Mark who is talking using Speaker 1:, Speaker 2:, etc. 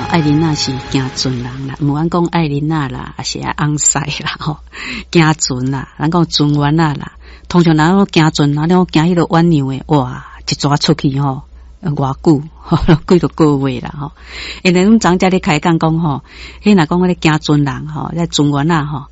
Speaker 1: 爱琳娜是行船人啦，唔管讲爱琳娜啦，还是昂塞啦吼，行船啦，咱讲船员啦。通常人行船，人行迄个湾洋诶，哇，一抓出去吼，偌久，几个月啦吼。因为阮昨遮咧开讲吼，迄若讲咧行船人吼，咧船员吼。